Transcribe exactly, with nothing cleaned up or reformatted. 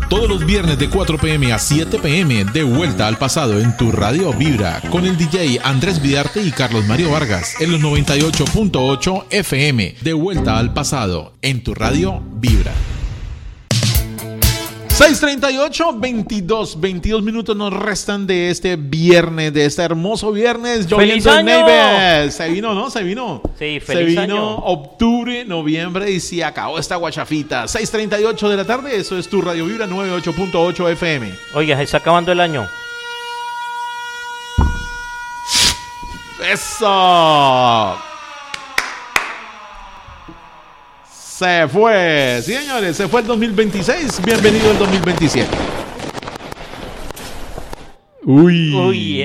Todos los viernes de cuatro p.m. a siete p.m. de Vuelta al Pasado en tu radio Vibra con el D J Andrés Vidarte y Carlos Mario Vargas en los noventa y ocho punto ocho F M. De Vuelta al Pasado en tu radio Vibra. seis treinta y ocho, veintidós, veintidós minutos nos restan de este viernes, de este hermoso viernes. ¡Feliz año! Neighbors. Se vino, ¿no? Se vino. Sí, feliz Se vino año. octubre, noviembre y se acabó esta guachafita. seis treinta y ocho de la tarde, eso es tu radio Vibra noventa y ocho punto ocho F M. Oiga, se está acabando el año. ¡Eso! Se fue, sí señores, se fue el dos mil veintiséis, bienvenido el dos mil veintisiete. Uy. Uy,